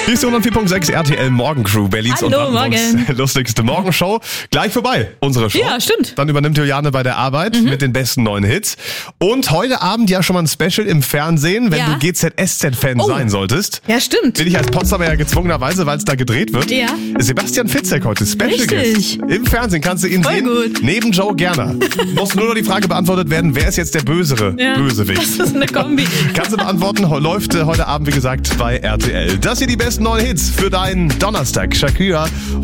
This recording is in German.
Hier ist 104.6 RTL Morgencrew, Berlins Hallo, und Brandenburgs lustigste Morgenshow. Gleich vorbei, unsere Show. Ja, stimmt. Dann übernimmt Juliane bei der Arbeit mit den besten neuen Hits. Und heute Abend ja schon mal ein Special im Fernsehen, wenn du GZSZ-Fan sein solltest. Ja, stimmt. Bin ich als Potsdamer ja gezwungenerweise, weil es da gedreht wird. Ja. Sebastian Fitzek heute, Special Richtig. Guest. Im Fernsehen kannst du ihn Voll sehen. gut. Neben Joe Gerner. Muss nur noch die Frage beantwortet werden, wer ist jetzt der Bösewicht? Das ist eine Kombi. Kannst du beantworten, läuft heute Abend, wie gesagt, bei RTL. Das hier die besten neuen Hits für deinen Donnerstag. Shakira